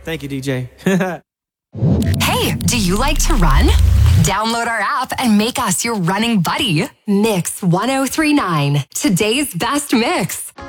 Thank you, DJ. Hey, do you like to run? Download our app and make us your running buddy. Mix 1039, today's best mix.